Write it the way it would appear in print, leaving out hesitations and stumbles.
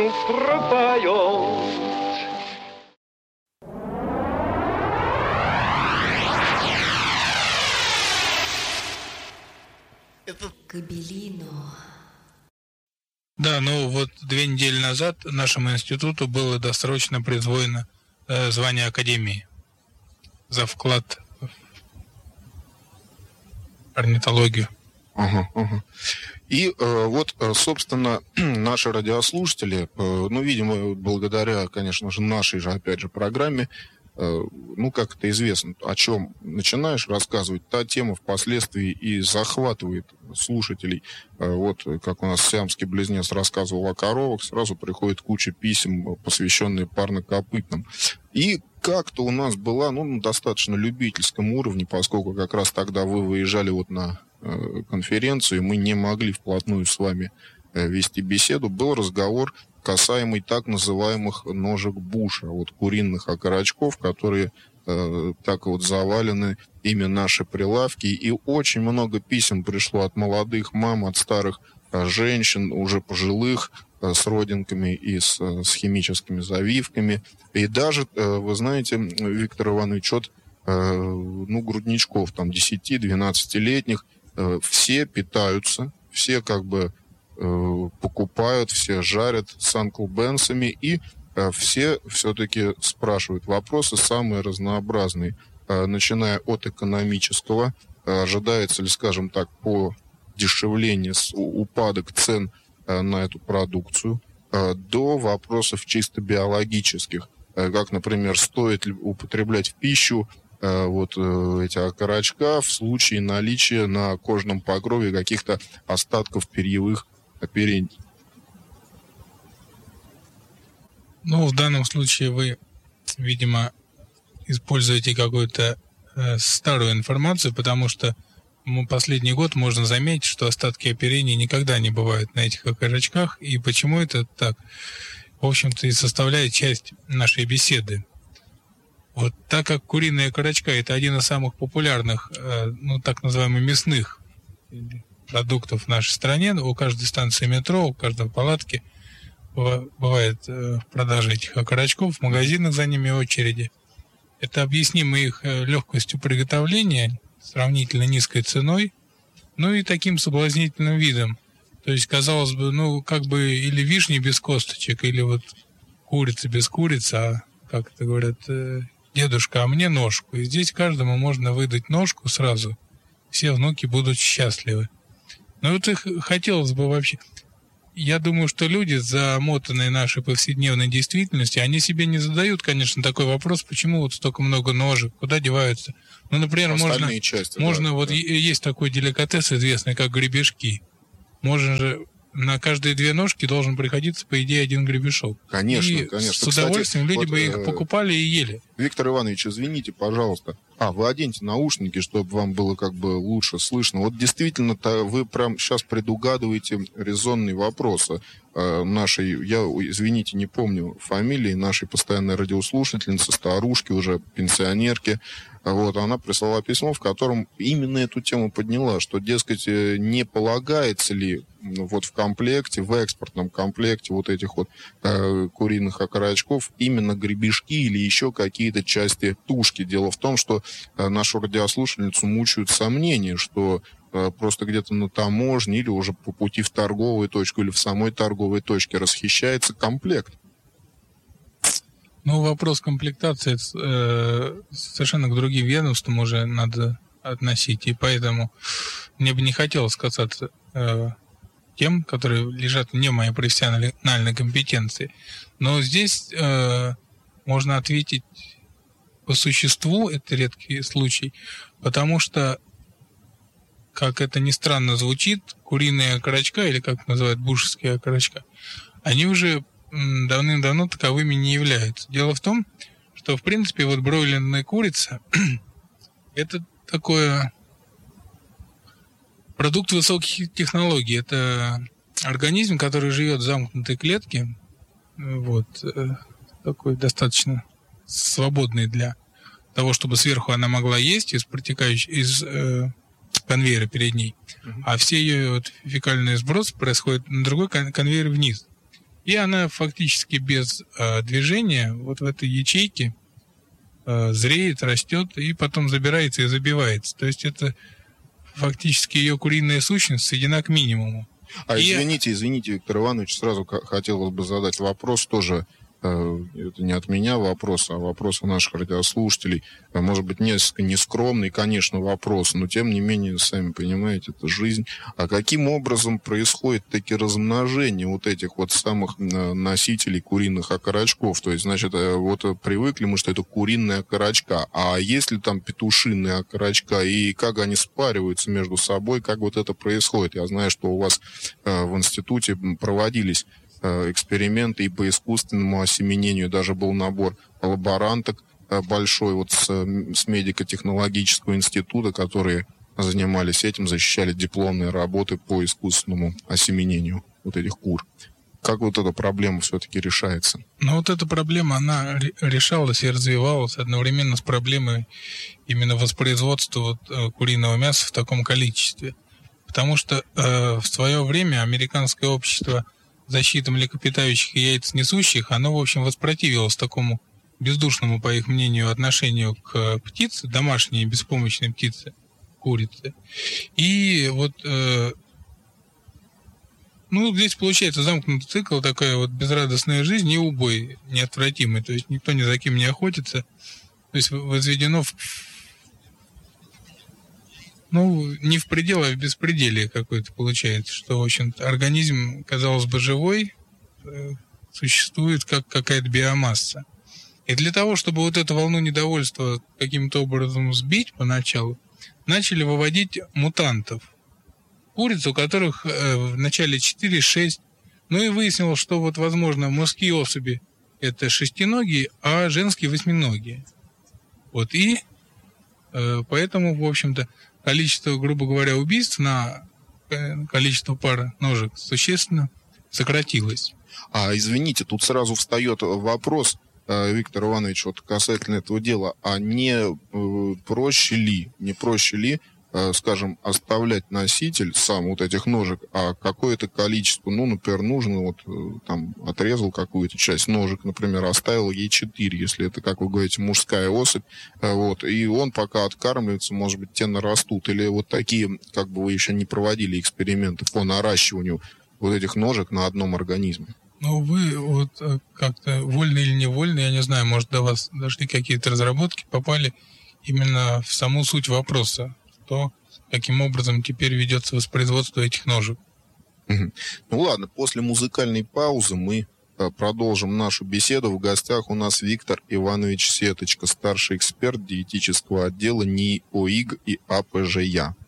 пропоет. Кабелино. Да, ну вот 2 недели назад нашему институту было досрочно присвоено звание Академии за вклад в орнитологию. Ага. И вот, собственно, наши радиослушатели, ну, видимо, благодаря, конечно же, нашей же, опять же, программе, ну, как это известно, о чем начинаешь рассказывать, та тема впоследствии и захватывает слушателей. Вот, как у нас сиамский близнец рассказывал о коровах, сразу приходит куча писем, посвященные парнокопытным. И как-то у нас была, ну, на достаточно любительском уровне, поскольку как раз тогда вы выезжали вот на конференцию, и мы не могли вплотную с вами вести беседу, был разговор касаемый так называемых ножек Буша, вот куриных окорочков, которые так вот завалены ими наши прилавки. И очень много писем пришло от молодых мам, от старых женщин, уже пожилых, с родинками и с химическими завивками. И даже, вы знаете, Виктор Иванович, от ну, грудничков, там, 10-12-летних, все питаются, все как бы покупают, все жарят с Uncle Ben'сами, и все все-таки спрашивают вопросы самые разнообразные, начиная от экономического, ожидается ли, скажем так, подешевление, упадок цен на эту продукцию, до вопросов чисто биологических, как, например, стоит ли употреблять в пищу вот эти окорочка в случае наличия на кожном покрове каких-то остатков перьевых оперений. Ну, в данном случае вы, видимо, используете какую-то старую информацию, потому что последний год можно заметить, что остатки оперений никогда не бывают на этих окорочках. И почему это так? В общем-то, и составляет часть нашей беседы. Вот так как куриная окорочка – это один из самых популярных, ну, так называемых мясных продуктов в нашей стране, у каждой станции метро, у каждой палатки бывает продажа этих окорочков, в магазинах за ними очереди. Это объяснимо их легкостью приготовления, сравнительно низкой ценой, ну и таким соблазнительным видом. То есть, казалось бы, ну, как бы или вишни без косточек, или вот курица без курицы, а, как это говорят, дедушка, а мне ножку. И здесь каждому можно выдать ножку сразу. Все внуки будут счастливы. Но вот их хотелось бы вообще... Я думаю, что люди, замотанные нашей повседневной действительностью, они себе не задают, конечно, такой вопрос, почему вот столько много ножек, куда деваются. Ну, например, можно вот есть такой деликатес известный, как гребешки. Можно же на каждые 2 ножки должен приходиться, по идее, 1 гребешок. Конечно, и конечно. с удовольствием Кстати, люди бы их покупали и ели. Виктор Иванович, извините, пожалуйста. Вы оденьте наушники, чтобы вам было как бы лучше слышно. Вот действительно-то вы прям сейчас предугадываете резонные вопросы нашей, я, извините, не помню фамилии, нашей постоянной радиослушательницы, старушки, уже пенсионерки. Вот, она прислала письмо, в котором именно эту тему подняла, что, дескать, не полагается ли вот в комплекте, в экспортном комплекте вот этих вот куриных окорочков именно гребешки или еще какие-то части тушки. Дело в том, что нашу радиослушательницу мучают сомнения, что просто где-то на таможне или уже по пути в торговую точку или в самой торговой точке расхищается комплект. Ну, вопрос комплектации совершенно к другим ведомствам уже надо относить, и поэтому мне бы не хотелось касаться тем, которые лежат вне моей профессиональной компетенции. Но здесь можно ответить по существу, это редкий случай, потому что, как это ни странно звучит, куриные окорочка, или как называют бушевские окорочка, они уже давным-давно таковыми не являются. Дело в том, что, в принципе, вот бройлерная курица это такое продукт высоких технологий. Это организм, который живет в замкнутой клетке, вот, такой достаточно свободный для того, чтобы сверху она могла есть из конвейера перед ней, а все ее вот фекальные сбросы происходят на другой конвейер вниз. И она фактически без движения вот в этой ячейке зреет, растет и потом забирается и забивается. То есть это фактически ее куриная сущность сведена к минимуму. Извините, Виктор Иванович, сразу хотелось бы задать вопрос тоже. Это не от меня вопрос, а вопрос у наших радиослушателей. Может быть, несколько нескромный, конечно, вопрос, но тем не менее, сами понимаете, это жизнь. А каким образом происходит таки размножение вот этих вот самых носителей куриных окорочков? То есть, значит, вот привыкли мы, что это куриная окорочка, а есть ли там петушиные окорочка, и как они спариваются между собой, как вот это происходит? Я знаю, что у вас в институте проводились эксперименты и по искусственному осеменению, даже был набор лаборанток большой вот с медико-технологического института, которые занимались этим, защищали дипломные работы по искусственному осеменению вот этих кур. Как вот эта проблема все-таки решается? Ну вот эта проблема, она решалась и развивалась одновременно с проблемой именно воспроизводства вот, куриного мяса в таком количестве. Потому что в свое время американское общество защиты млекопитающих и яйценесущих, оно, в общем, воспротивилось такому бездушному, по их мнению, отношению к птице, домашней беспомощной птице, курице. И вот, здесь получается замкнутый цикл, такая вот безрадостная жизнь и убой неотвратимый, то есть никто ни за кем не охотится, то есть возведено не в пределы, а в беспределие какое-то получается, что, в общем-то, организм, казалось бы, живой, существует как какая-то биомасса. И для того, чтобы вот эту волну недовольства каким-то образом сбить поначалу, начали выводить мутантов. Куриц, у которых в начале 4-6, и выяснилось, что вот, возможно, мужские особи – это шестиногие, а женские – восьминогие. Вот, и поэтому, в общем-то, количество, грубо говоря, убийств на количество пар ножек существенно сократилось. Извините, тут сразу встает вопрос, Виктор Иванович, вот касательно этого дела, а не проще ли, скажем, оставлять носитель сам вот этих ножек, а какое-то количество, например, нужно, вот там отрезал какую-то часть ножек, например, оставил ей 4, если это, как вы говорите, мужская особь, вот, и он пока откармливается, может быть, те нарастут, или вот такие, как бы вы еще не проводили эксперименты по наращиванию вот этих ножек на одном организме? Вы вот как-то вольно или невольно, я не знаю, может, до вас дошли какие-то разработки, попали именно в саму суть вопроса, то, каким образом теперь ведется воспроизводство этих ножек. Ладно, после музыкальной паузы мы продолжим нашу беседу. В гостях у нас Виктор Иванович Сеточка, старший эксперт диетического отдела НИИ ОИГ и АПЖЯ.